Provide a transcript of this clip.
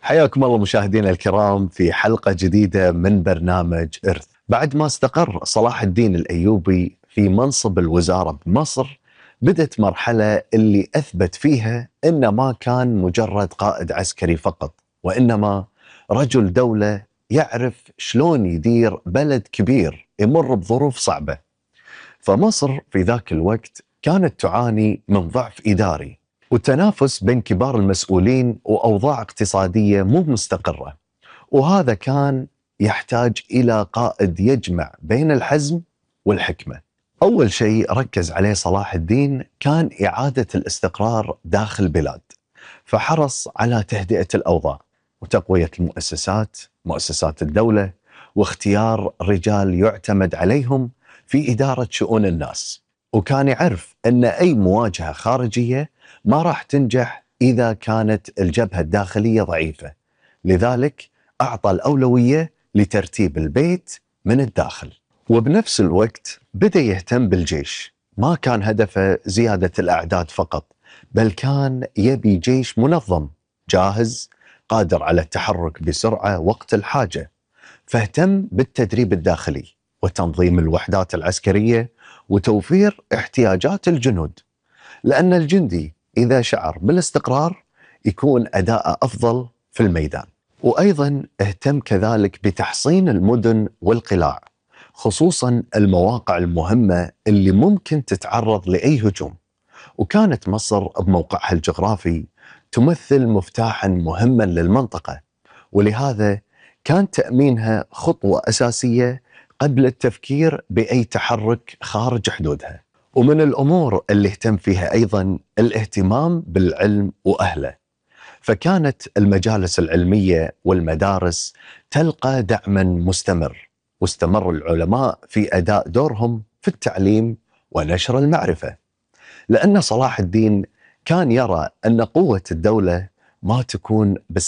حياكم الله مشاهدينا الكرام في حلقة جديدة من برنامج إرث. بعد ما استقر صلاح الدين الأيوبي في منصب الوزارة بمصر، بدت مرحلة اللي أثبت فيها إنه ما كان مجرد قائد عسكري فقط، وإنما رجل دولة يعرف شلون يدير بلد كبير يمر بظروف صعبة. فمصر في ذاك الوقت كانت تعاني من ضعف إداري والتنافس بين كبار المسؤولين وأوضاع اقتصادية مو مستقرة، وهذا كان يحتاج إلى قائد يجمع بين الحزم والحكمة. أول شيء ركز عليه صلاح الدين كان إعادة الاستقرار داخل البلاد، فحرص على تهدئة الأوضاع وتقوية مؤسسات الدولة، واختيار رجال يعتمد عليهم في إدارة شؤون الناس. وكان يعرف أن أي مواجهة خارجية ما راح تنجح إذا كانت الجبهة الداخلية ضعيفة، لذلك أعطى الأولوية لترتيب البيت من الداخل. وبنفس الوقت بدأ يهتم بالجيش، ما كان هدفه زيادة الأعداد فقط، بل كان يبي جيش منظم جاهز قادر على التحرك بسرعة وقت الحاجة. فاهتم بالتدريب الداخلي وتنظيم الوحدات العسكرية وتوفير احتياجات الجنود، لأن الجندي إذا شعر بالاستقرار يكون أداءه أفضل في الميدان. وأيضا اهتم كذلك بتحصين المدن والقلاع، خصوصا المواقع المهمة اللي ممكن تتعرض لأي هجوم. وكانت مصر بموقعها الجغرافي تمثل مفتاحا مهما للمنطقة، ولهذا كان تأمينها خطوة أساسية قبل التفكير بأي تحرك خارج حدودها. ومن الأمور اللي اهتم فيها أيضا الاهتمام بالعلم وأهله، فكانت المجالس العلمية والمدارس تلقى دعما مستمر، واستمر العلماء في أداء دورهم في التعليم ونشر المعرفة، لأن صلاح الدين كان يرى أن قوة الدولة ما تكون